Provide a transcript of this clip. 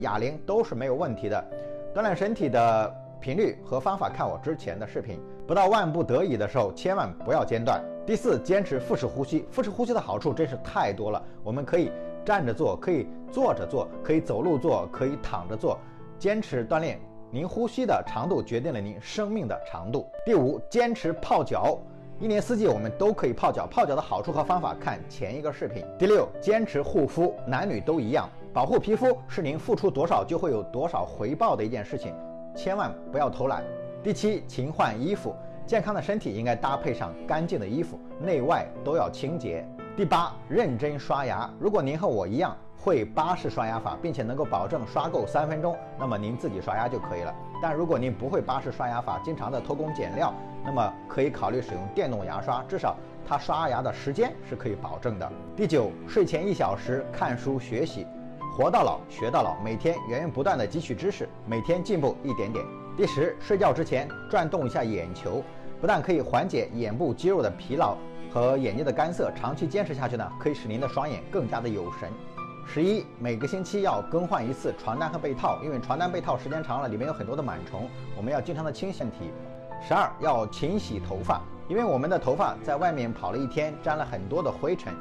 哑铃都是没有问题的。锻炼身体的频率和方法看我之前的视频。不到万不得已的时候，千万不要间断。第四，坚持腹式呼吸。腹式呼吸的好处真是太多了，我们可以站着做，可以坐着做，可以走路做，可以躺着做。坚持锻炼，您呼吸的长度决定了您生命的长度。第五，坚持泡脚。一年四季我们都可以泡脚，泡脚的好处和方法看前一个视频。第六，坚持护肤，男女都一样，保护皮肤是您付出多少就会有多少回报的一件事情，千万不要偷懒。第七，勤换衣服，健康的身体应该搭配上干净的衣服，内外都要清洁。第八，认真刷牙。如果您和我一样会巴氏刷牙法，并且能够保证刷够3分钟，那么您自己刷牙就可以了。但如果您不会巴氏刷牙法，经常的偷工减料，那么可以考虑使用电动牙刷，至少它刷牙的时间是可以保证的。第九，睡前1小时看书学习，活到老学到老，每天源源不断的汲取知识，每天进步一点点。第10，睡觉之前转动一下眼球，不但可以缓解眼部肌肉的疲劳和眼睛的干涩，长期坚持下去呢，可以使您的双眼更加的有神。11，每个星期要更换一次床单和被套，因为床单被套时间长了，里面有很多的螨虫，我们要经常的清洗身体。12，要勤洗头发，因为我们的头发在外面跑了一天，沾了很多的灰尘，